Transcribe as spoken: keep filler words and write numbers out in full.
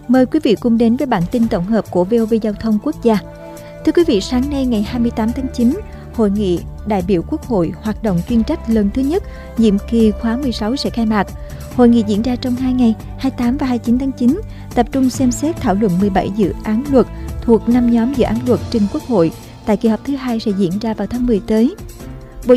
Mời quý vị cùng đến với bản tin tổng hợp của vê o vê Giao thông Quốc gia. Thưa quý vị, sáng nay ngày hai mươi tám tháng chín, Hội nghị đại biểu Quốc hội hoạt động chuyên trách lần thứ nhất nhiệm kỳ khóa mười sáu sẽ khai mạc. Hội nghị diễn ra trong hai ngày, hai mươi tám và hai mươi chín tháng chín, tập trung xem xét thảo luận mười bảy dự án luật thuộc năm nhóm dự án luật trình Quốc hội, tại kỳ họp thứ hai sẽ diễn ra vào tháng mười tới.